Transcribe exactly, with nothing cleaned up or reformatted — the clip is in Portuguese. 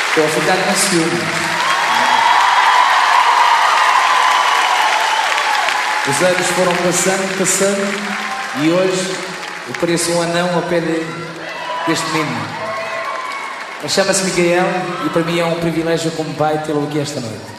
Estou a ficar com ciúme. Os anos foram passando, passando, e hoje eu pareço um anão ao pé de, deste menino. Ele chama-se Micael e para mim é um privilégio como pai tê-lo aqui esta noite.